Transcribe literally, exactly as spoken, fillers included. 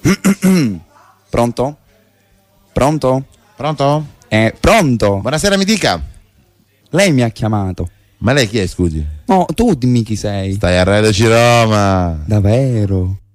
Pronto? Pronto? Pronto? Eh, pronto? Buonasera, mi dica. Lei mi ha chiamato. Ma lei chi è, scusi? No, tu dimmi chi sei. Stai a Radio Roma. Davvero?